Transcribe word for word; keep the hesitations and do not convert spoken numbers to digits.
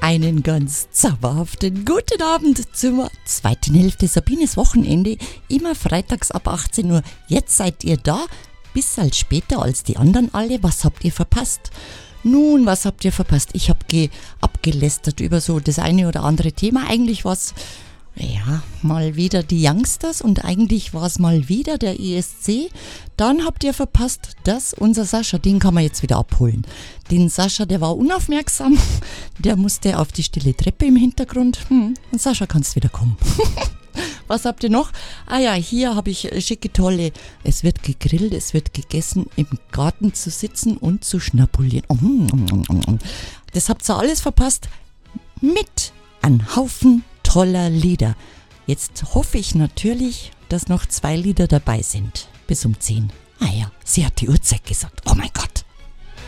Einen ganz zauberhaften guten Abend zur zweiten Hälfte Sabines Wochenende. Immer freitags ab achtzehn Uhr. Jetzt seid ihr da. Bisschen später als die anderen alle. Was habt ihr verpasst? Nun, was habt ihr verpasst? Ich habe ge- abgelästert über so das eine oder andere Thema. Eigentlich war es ja mal wieder die Youngsters und eigentlich war es mal wieder der E S C. Dann habt ihr verpasst, dass unser Sascha, den kann man jetzt wieder abholen. Den Sascha, der war unaufmerksam. Der musste auf die stille Treppe im Hintergrund. Hm, und Sascha, kannst wieder kommen. Was habt ihr noch? Ah ja, hier habe ich schicke, tolle. Es wird gegrillt, es wird gegessen, im Garten zu sitzen und zu schnapulieren. Das habt ihr alles verpasst. Mit einem Haufen toller Lieder. Jetzt hoffe ich natürlich, dass noch zwei Lieder dabei sind. Bis um zehn. Ah ja, sie hat die Uhrzeit gesagt. Oh mein Gott.